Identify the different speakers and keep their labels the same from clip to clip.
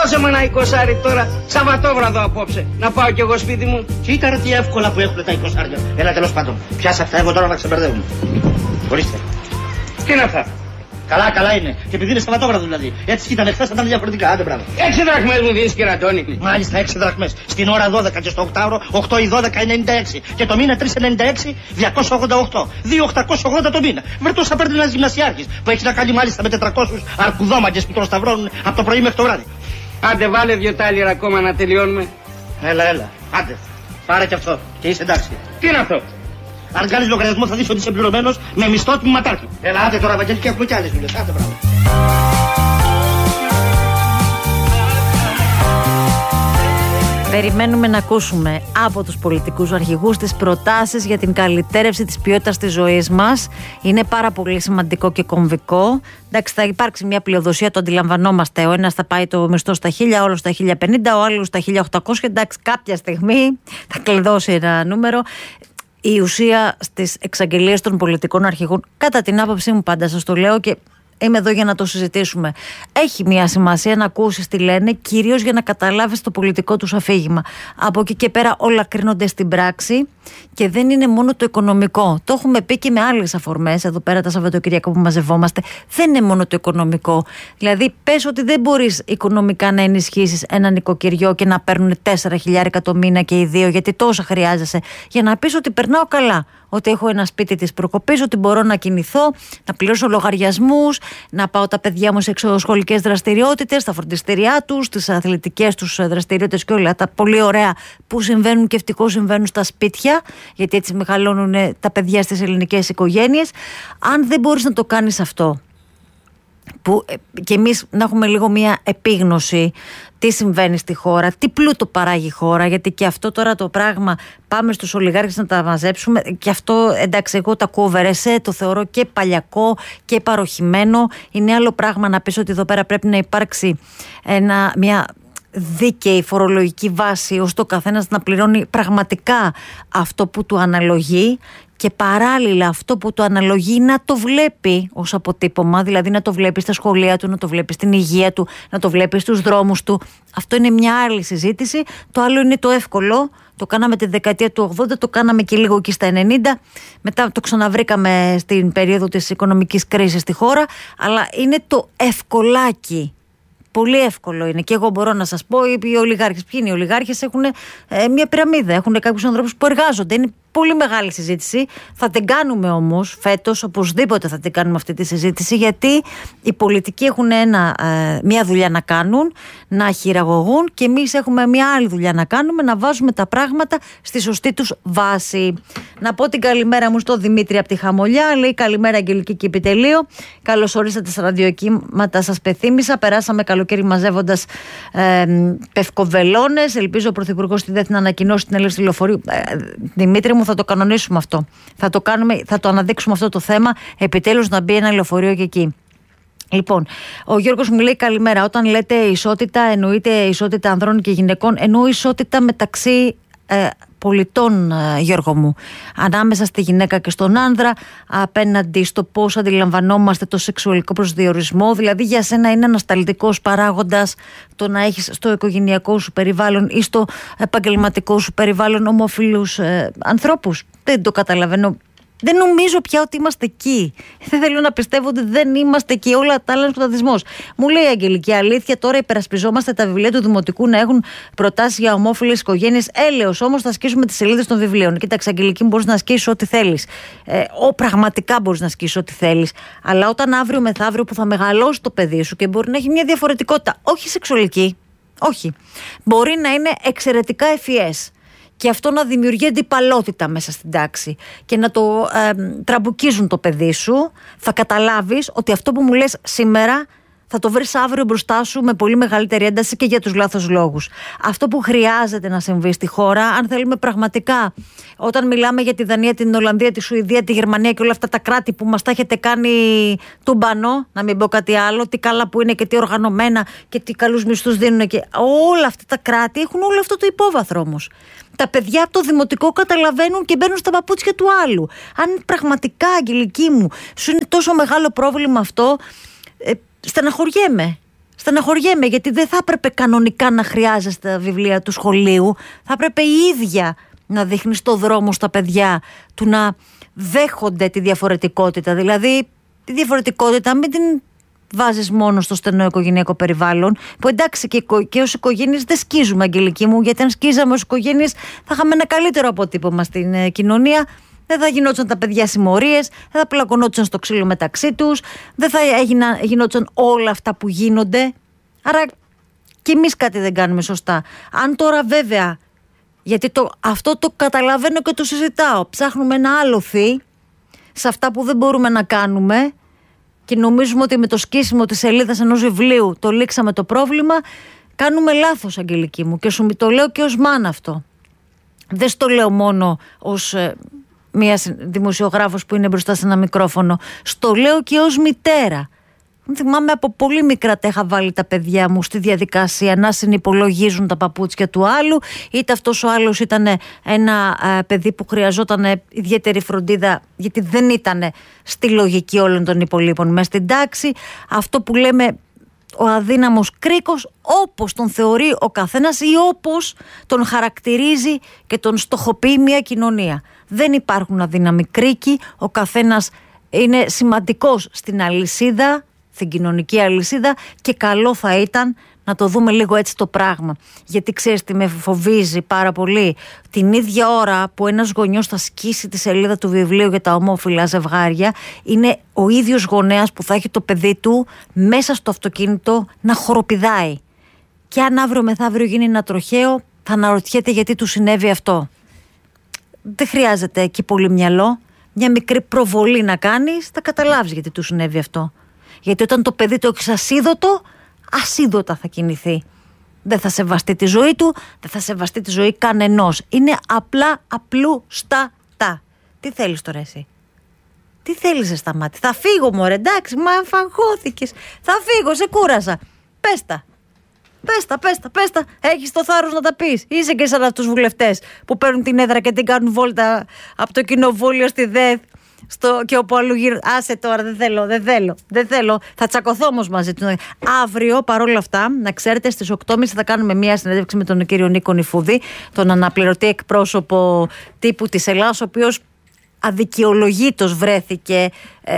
Speaker 1: Δώσε μου ένα 20 τώρα, Σαββατόβραδο απόψε, να πάω κι εγώ σπίτι μου.
Speaker 2: Κοίτα ρε τι εύκολα που έχουν τα 20. Έλα τέλος πάντων, πιάσα αυτά εγώ τώρα να ξεμπερδεύουμε. Ορίστε.
Speaker 1: Τι είναι αυτά?
Speaker 2: Καλά είναι. Και επειδή είναι Σαββατόβραδο δηλαδή. Έτσι ήταν χθες, θα ήταν διαφορετικά. Άντε μπράβο.
Speaker 1: 6 δραχμές μου δίνεις, κύριε Αντώνη.
Speaker 2: Μάλιστα 6 δραχμές. Στην ώρα 12 και στο 8ωρο 8 ή 12 96. Και το μήνα 396 288. 2.880 το μήνα. Βρετός θα παίρνει ένας γυμνασιάρχης που έχει να κάνει μάλιστα με 400 αρκουδόμαγκες που τον σταυρώνουν από το πρωί μέχρι το βράδυ.
Speaker 1: Άντε βάλε 2 τάλιρα ακόμα να τελειώνουμε.
Speaker 2: Έλα. Άντε. Πάρε και αυτό. Και είσαι εντάξει.
Speaker 1: Τι είναι αυτό?
Speaker 2: Αν κάνεις λογαριασμό θα δεις ότι είσαι πληρωμένος με μισθό τμήματάρχη. Έλα, άντε τώρα, Βαγγέλη, και έχουμε κι άλλες δουλειές. Άντε, μπράβο.
Speaker 3: Περιμένουμε να ακούσουμε από τους πολιτικούς αρχηγούς τις προτάσεις για την καλυτέρευση της ποιότητας της ζωής μας. Είναι πάρα πολύ σημαντικό και κομβικό. Εντάξει, θα υπάρξει μια πλειοδοσία, το αντιλαμβανόμαστε. Ο ένας θα πάει το μισθό στα 1.000, ο άλλος στα 1.050, ο άλλος στα 1.800. Εντάξει, κάποια στιγμή θα κλειδώσει ένα νούμερο. Η ουσία στις εξαγγελίες των πολιτικών αρχηγών, κατά την άποψή μου πάντα σας το λέω και είμαι εδώ για να το συζητήσουμε, έχει μια σημασία να ακούσεις τι λένε, κυρίως για να καταλάβεις το πολιτικό τους αφήγημα. Από εκεί και πέρα όλα κρίνονται στην πράξη και δεν είναι μόνο το οικονομικό. Το έχουμε πει και με άλλες αφορμές εδώ πέρα τα Σαββατοκύριακα που μαζευόμαστε. Δεν είναι μόνο το οικονομικό. Δηλαδή πες ότι δεν μπορείς οικονομικά να ενισχύσεις ένα νοικοκυριό και να παίρνουν 4.000 το μήνα και οι δύο, γιατί τόσα χρειάζεσαι, για να πεις ότι περνάω καλά, ότι έχω ένα σπίτι της προκοπής, ότι μπορώ να κινηθώ, να πληρώσω λογαριασμούς, να πάω τα παιδιά μου σε εξωσχολικές δραστηριότητες, στα φροντιστήριά τους, στις αθλητικές τους δραστηριότητες και όλα τα πολύ ωραία που συμβαίνουν και ευτυχώς συμβαίνουν στα σπίτια, γιατί έτσι μεγαλώνουν τα παιδιά στις ελληνικές οικογένειες. Αν δεν μπορείς να το κάνεις αυτό, που και εμείς να έχουμε λίγο μια επίγνωση τι συμβαίνει στη χώρα, τι πλούτο παράγει η χώρα, γιατί και αυτό τώρα το πράγμα πάμε στους ολιγάρχες να τα μαζέψουμε και αυτό, εντάξει, εγώ τα κούβερεσε, το θεωρώ και παλιακό και παροχημένο. Είναι άλλο πράγμα να πεις ότι εδώ πέρα πρέπει να υπάρξει μια δίκαιη φορολογική βάση ώστε ο καθένας να πληρώνει πραγματικά αυτό που του αναλογεί και παράλληλα αυτό που του αναλογεί να το βλέπει ως αποτύπωμα, δηλαδή να το βλέπει στα σχολεία του, να το βλέπει στην υγεία του, να το βλέπει στους δρόμους του. Αυτό είναι μια άλλη συζήτηση. Το άλλο είναι το εύκολο. Το κάναμε τη δεκαετία του 80, το κάναμε και λίγο εκεί στα 90. Μετά το ξαναβρήκαμε στην περίοδο της οικονομικής κρίσης στη χώρα. Αλλά είναι το ευκολάκι. Πολύ εύκολο είναι. Και εγώ μπορώ να σας πω, οι ολιγάρχες. Ποιοι είναι οι ολιγάρχες? Έχουν μια πυραμίδα. Έχουν κάποιους ανθρώπους που εργάζονται. Είναι πολύ μεγάλη συζήτηση. Θα την κάνουμε όμως φέτος, οπωσδήποτε θα την κάνουμε αυτή τη συζήτηση, γιατί οι πολιτικοί έχουν μια δουλειά να κάνουν, να χειραγωγούν, και εμείς έχουμε μια άλλη δουλειά να κάνουμε, να βάζουμε τα πράγματα στη σωστή τους βάση. Να πω την καλημέρα μου στο Δημήτρη από τη Χαμολιά. Λέει καλημέρα Αγγελική και Επιτελείο. Καλώς ορίσατε στα ραδιοκύματα, σας πεθύμισα. Περάσαμε καλοκαίρι μαζεύοντας πευκοβελώνες. Ελπίζω ο Πρωθυπουργός στη ΔΕΘ να ανακοινώσει την έλευση λεωφορείου. Δημήτρη μου, θα το κανονίσουμε αυτό. Θα το αναδείξουμε αυτό το θέμα. Επιτέλους να μπει ένα λεωφορείο και εκεί. Λοιπόν, ο Γιώργος μου λέει καλημέρα. Όταν λέτε ισότητα, εννοείται ισότητα ανδρών και γυναικών? Εννοώ ισότητα μεταξύ πολιτών, Γιώργο μου, ανάμεσα στη γυναίκα και στον άνδρα, απέναντι στο πώς αντιλαμβανόμαστε το σεξουαλικό προσδιορισμό. Δηλαδή για σένα είναι ανασταλτικός παράγοντας το να έχεις στο οικογενειακό σου περιβάλλον ή στο επαγγελματικό σου περιβάλλον ομόφυλους ανθρώπους? Δεν το καταλαβαίνω. Δεν νομίζω πια ότι είμαστε εκεί. Δεν θέλω να πιστεύω ότι δεν είμαστε εκεί. Όλα τα άλλα είναι σκοταδισμός. Μου λέει η Αγγελική, αλήθεια, τώρα υπερασπιζόμαστε τα βιβλία του Δημοτικού να έχουν προτάσεις για ομόφυλες οικογένειες. Έλεος, όμως θα ασκήσουμε τις σελίδες των βιβλίων. Κοίταξε, Αγγελική, μπορείς να ασκήσεις ό,τι θέλεις. Πραγματικά μπορείς να ασκήσεις ό,τι θέλεις. Αλλά όταν αύριο μεθαύριο που θα μεγαλώσει το παιδί σου και μπορεί να έχει μια διαφορετικότητα, όχι σεξουαλική, όχι. Μπορεί να είναι εξαιρετικά ευφυές. Και αυτό να δημιουργεί αντιπαλότητα μέσα στην τάξη και να το τραμπουκίζουν το παιδί σου, θα καταλάβεις ότι αυτό που μου λες σήμερα θα το βρεις αύριο μπροστά σου με πολύ μεγαλύτερη ένταση και για τους λάθος λόγους. Αυτό που χρειάζεται να συμβεί στη χώρα, αν θέλουμε πραγματικά, όταν μιλάμε για τη Δανία, την Ολλανδία, τη Σουηδία, τη Γερμανία και όλα αυτά τα κράτη που μας τα έχετε κάνει τουμπανό, να μην πω κάτι άλλο, τι καλά που είναι και τι οργανωμένα και τι καλούς μισθούς δίνουν, και όλα αυτά τα κράτη έχουν όλο αυτό το υπόβαθρο όμως. Τα παιδιά από το δημοτικό καταλαβαίνουν και μπαίνουν στα παπούτσια του άλλου. Αν πραγματικά, Αγγελική μου, σου είναι τόσο μεγάλο πρόβλημα αυτό, στεναχωριέμαι. στεναχωριέμαι, γιατί δεν θα έπρεπε κανονικά να χρειάζεστε τα βιβλία του σχολείου. Θα έπρεπε η ίδια να δείχνει στο δρόμο στα παιδιά του να δέχονται τη διαφορετικότητα. Δηλαδή, τη διαφορετικότητα μην την βάζεις μόνο στο στενό οικογενειακό περιβάλλον, που εντάξει και ως οικογένειες δεν σκίζουμε, Αγγελική μου, γιατί αν σκίζαμε ως οικογένειες θα είχαμε ένα καλύτερο αποτύπωμα στην κοινωνία. Δεν θα γινόταν τα παιδιά συμμορίες, δεν θα πλακωνόντουσαν στο ξύλο μεταξύ τους, δεν θα γινόταν όλα αυτά που γίνονται. Άρα και εμείς κάτι δεν κάνουμε σωστά. Αν τώρα βέβαια, γιατί αυτό το καταλαβαίνω και το συζητάω, ψάχνουμε ένα άλοθη σε αυτά που δεν μπορούμε να κάνουμε και νομίζουμε ότι με το σκίσιμο της σελίδας ενός βιβλίου το λήξαμε το πρόβλημα, κάνουμε λάθος, Αγγελική μου, και σου το λέω και ως μάνα αυτό. Δεν στο λέω μόνο ως μία δημοσιογράφος που είναι μπροστά σε ένα μικρόφωνο, στο λέω και ως μητέρα. Θυμάμαι από πολύ μικρά τα είχα βάλει τα παιδιά μου στη διαδικασία να συνυπολογίζουν τα παπούτσια του άλλου, είτε αυτός ο άλλος ήταν ένα παιδί που χρειαζόταν ιδιαίτερη φροντίδα γιατί δεν ήταν στη λογική όλων των υπολείπων μες στην τάξη. Αυτό που λέμε ο αδύναμος κρίκος, όπως τον θεωρεί ο καθένας ή όπως τον χαρακτηρίζει και τον στοχοποιεί μια κοινωνία. Δεν υπάρχουν αδύναμοι κρίκοι, ο καθένας είναι σημαντικός στην αλυσίδα, στην κοινωνική αλυσίδα, και καλό θα ήταν να το δούμε λίγο έτσι το πράγμα. Γιατί ξέρεις τι με φοβίζει πάρα πολύ? Την ίδια ώρα που ένας γονιός θα σκίσει τη σελίδα του βιβλίου για τα ομόφυλα ζευγάρια, είναι ο ίδιος γονέας που θα έχει το παιδί του μέσα στο αυτοκίνητο να χοροπηδάει. Και αν αύριο μεθαύριο γίνει ένα τροχαίο, θα αναρωτιέται γιατί του συνέβη αυτό. Δεν χρειάζεται εκεί πολύ μυαλό. Μια μικρή προβολή να κάνεις, θα καταλάβεις γιατί του συνέβη αυτό. Γιατί όταν το παιδί το έχεις ασίδωτο, ασίδωτα θα κινηθεί. Δεν θα σεβαστεί τη ζωή του, δεν θα σεβαστεί τη ζωή κανενός. Είναι απλούστατα. Τι θέλεις τώρα εσύ? Τι θέλεις στα μάτια? Θα φύγω μωρέ, εντάξει, μα φαγώθηκες. Θα φύγω, σε κούρασα. Πες τα. Έχεις το θάρρος να τα πεις? Είσαι και σαν αυτούς τους βουλευτές που παίρνουν την έδρα και την κάνουν βόλτα από το κοινοβούλιο στη ΔΕΘ και όπου αλλού γύρω. Άσε τώρα, δεν θέλω. Θα τσακωθώ όμως μαζί του. Αύριο, παρόλα αυτά, να ξέρετε, στις 8.30 θα κάνουμε μια συνέντευξη με τον κύριο Νίκο Νιφούδη, τον αναπληρωτή εκπρόσωπο τύπου της Ελλάδας, ο οποίος αδικαιολογήτως βρέθηκε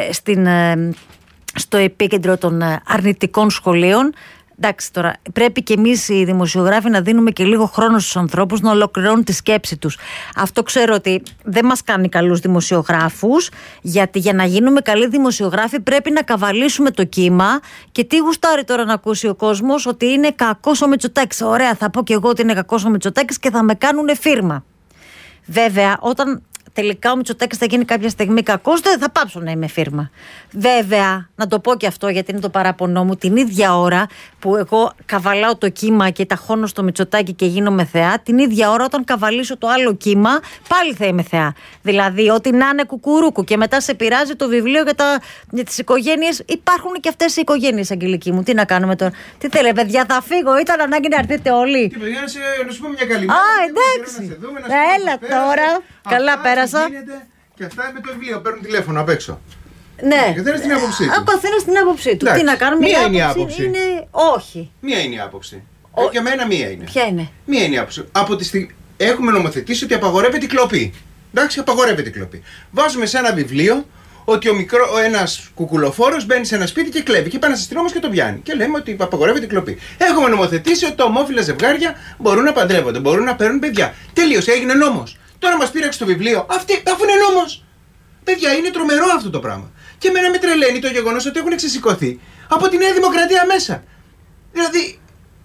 Speaker 3: στο επίκεντρο των αρνητικών σχολείων. Εντάξει, τώρα πρέπει και εμείς οι δημοσιογράφοι να δίνουμε και λίγο χρόνο στους ανθρώπους να ολοκληρώνουν τη σκέψη τους. Αυτό ξέρω ότι δεν μας κάνει καλούς δημοσιογράφους, γιατί για να γίνουμε καλοί δημοσιογράφοι πρέπει να καβαλήσουμε το κύμα. Και τι γουστάρει τώρα να ακούσει ο κόσμος? Ότι είναι κακός ο Μητσοτάκης. Ωραία, θα πω και εγώ ότι είναι κακός ο Μητσοτάκης και θα με κάνουνε φίρμα. Βέβαια, όταν τελικά ο Μητσοτάκης θα γίνει κάποια στιγμή κακός, δεν θα πάψω να είμαι φίρμα. Βέβαια, να το πω και αυτό γιατί είναι το παράπονό μου, την ίδια ώρα που εγώ καβαλάω το κύμα και ταχώνω στο Μητσοτάκη και γίνομαι θεά, την ίδια ώρα όταν καβαλήσω το άλλο κύμα, πάλι θα είμαι θεά. Δηλαδή, ό,τι να είναι κουκουρούκου και μετά σε πειράζει το βιβλίο για τις οικογένειες. Υπάρχουν και αυτές οι οικογένειες, Αγγελική μου. Τι να κάνουμε τώρα? Τι θέλετε, παιδιά, θα φύγω, ήταν ανάγκη να έρθετε όλοι.
Speaker 4: Τι παιδιά, να σου πω μια καλή μέρα.
Speaker 3: Α, εντάξει. Έλα τώρα. Καλά πέρασα.
Speaker 4: Και αυτά με το βιβλίο παίρνουν τηλέφωνο απ' έξω.
Speaker 3: Ναι.
Speaker 4: Ο καθένας την άποψή του.
Speaker 3: Ο καθένας την άποψή του. Τι να κάνουμε?
Speaker 4: Μία είναι η άποψη.
Speaker 3: Είναι... Όχι.
Speaker 4: Μία είναι η άποψη. Για μένα μία είναι.
Speaker 3: Ποια είναι?
Speaker 4: Μία είναι η άποψη. Από τη στιγμή έχουμε νομοθετήσει ότι απαγορεύεται η κλοπή. Εντάξει, απαγορεύεται η κλοπή. Βάζουμε σε ένα βιβλίο ότι ένας κουκουλοφόρος μπαίνει σε ένα σπίτι και κλέβει. Και πάει ένας αστυνόμος και το πιάνει. Και λέμε ότι απαγορεύεται η κλοπή. Έχουμε νομοθετήσει ότι τα ομόφυλα ζευγάρια μπορούν να παντρεύονται, μπορούν να παίρνουν παιδιά. Τελείωσε, έγινε νόμος. Τώρα μας πήραξε το βιβλίο, αφού είναι νόμος. Παιδιά, είναι τρομερό αυτό το πράγμα. Και εμένα με τρελαίνει το γεγονός ότι έχουν ξεσηκωθεί από τη Νέα Δημοκρατία μέσα. Δηλαδή.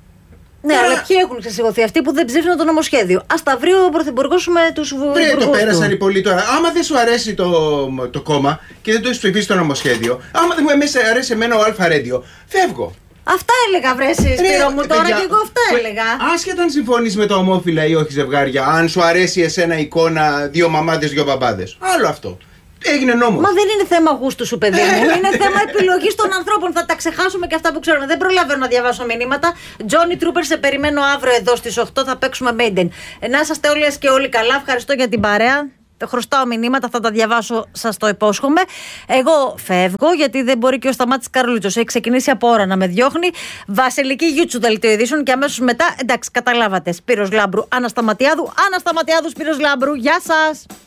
Speaker 3: Ναι, τώρα... αλλά ποιοι έχουν ξεσηκωθεί? Αυτοί που δεν ψήφισαν το νομοσχέδιο. Ας τα βρει ο Πρωθυπουργός με τους υπουργούς.
Speaker 4: Το πέρασαν οι πολλοί τώρα. Άμα δεν σου αρέσει το κόμμα και δεν το έχεις ψηφίσει το νομοσχέδιο, άμα δεν μου αρέσει εμένα ο Αλφα Ρέντιο, φεύγω.
Speaker 3: Αυτά έλεγα, βρε εσύ, Σπύρο μου, τώρα και εγώ αυτά έλεγα.
Speaker 4: Άσχετα αν συμφωνείς με τα ομόφυλα ή όχι ζευγάρια, αν σου αρέσει εσένα εικόνα δύο μαμάδες, δύο μπαμπάδες. Άλλο αυτό. Έγινε νόμος.
Speaker 3: Μα δεν είναι θέμα γούστου σου, παιδί μου. Είναι θέμα επιλογής των ανθρώπων. Θα τα ξεχάσουμε και αυτά που ξέρουμε. Δεν προλαβαίνω να διαβάσω μηνύματα. Johnny Trooper, σε περιμένω αύριο εδώ στις 8. Θα παίξουμε Maiden. Να είσαστε όλες και όλοι καλά. Ευχαριστώ για την παρέα. χρωστάω μηνύματα, θα τα διαβάσω, σας το υπόσχομαι. Εγώ φεύγω, γιατί δεν μπορεί και ο Σταμάτης Καρλούτσος. Έχει ξεκινήσει από ώρα να με διώχνει. Βασιλική YouTube δελτίο ειδήσεων και αμέσως μετά, εντάξει, καταλάβατε. Σπύρος Λάμπρου, Άννα Σταματιάδου, Σπύρος Λάμπρου. Γεια σας.